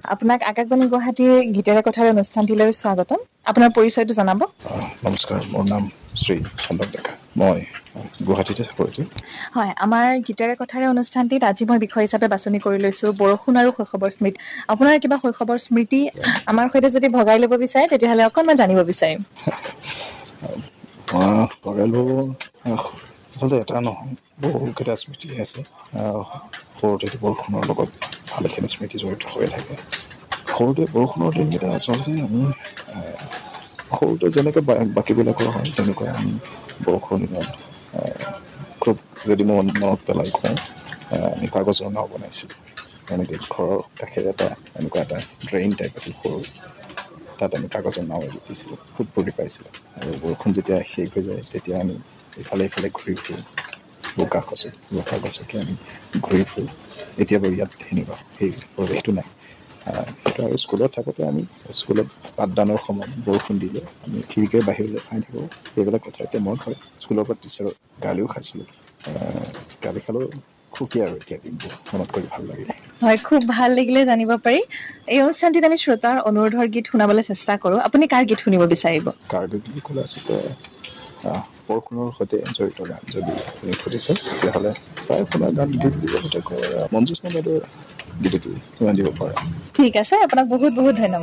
আপোনাক আকাশবাণী গুৱাহাটীৰ গীতেৰে কথাৰ অনুষ্ঠানটিলৈ স্বাগতম। আপোনাৰ পৰিচয়টো জনাব। নমস্কাৰ, মোৰ নাম শ্ৰী চন্দন ডেকা। মই গুৱাহাটীতে থাকোঁ। হয়, আমাৰ গীতেৰে কথাৰে অনুষ্ঠানটিত আজি মই বিষয় হিচাপে বাছনি কৰি লৈছোঁ বৰষুণ আৰু শৈশৱৰ স্মৃতি। আপোনাৰ কিবা শৈশৱৰ স্মৃতি আমাৰ সৈতে যদি ভগাই ল'ব বিচাৰে তেতিয়াহ'লে অকণমান জানিব বিচাৰিম। ভগাই ল'ব আচলতে এটা নহয়, বহুকেইটা স্মৃতি আছে। সৰুতে বৰষুণৰ লগত ভালেখিনি স্মৃতি জড়িত হৈ থাকে। সৰুতে বৰষুণৰ দিনকেইটা আচলতে আমি সৰুতে যেনেকৈ বাকীবিলাকৰ হয় তেনেকৈ আমি বৰষুণ দিনত খুব যদি মনত পেলাই কওঁ, আমি কাগজৰ নাও বনাইছিলোঁ। এনেকৈ ঘৰৰ কাষেৰে এনেকুৱা এটা ড্ৰেইন টাইপ আছিল সৰু, তাত আমি কাগজৰ নাও দিছিলোঁ, খুব ফূৰ্তি পাইছিলোঁ। আৰু বৰষুণ যেতিয়া শেষ হৈ যায় তেতিয়া আমি ইফালে ঘূৰি ফুৰোঁ, বোকা গছকে আমি ঘূৰি ফুৰোঁ। এতিয়া বাৰু ইয়াত সেনেকুৱা সেই পৰিৱেশটো নাই। সেইটো আৰু স্কুলত থাকোঁতে আমি স্কুলত পাঠদানৰ সময়ত বৰষুণ দিলে আমি খিৰিকীৰ বাহিৰলৈ চাই থাকোঁ। সেইবিলাক কথা এতিয়া মনত হয়। স্কুলৰ পৰা টিচাৰৰ গালিও খাইছিলোঁ, গালি খালেও সুখী আৰু এতিয়া দিনবোৰ মনত কৰি ভাল লাগে। হয়, খুব ভাল লাগিলে জানিব পাৰি। এই অনুষ্ঠানটিত আমি শ্ৰোতাৰ অনুৰোধৰ গীত শুনাবলৈ চেষ্টা কৰোঁ। আপুনি কাৰ গীত শুনিব বিচাৰিব? কাৰ গীত বুলি ক'লে আচলতে বৰষুণৰ সৈতে জড়িত গান যদি আপুনি সুধিছে তেতিয়াহ'লে প্ৰায় শুনা গান গীত বুলি মঞ্জুস্না বাইদেউৰ গীতটি শুনাই দিব পাৰে। ঠিক আছে, আপোনাক বহুত বহুত ধন্যবাদ।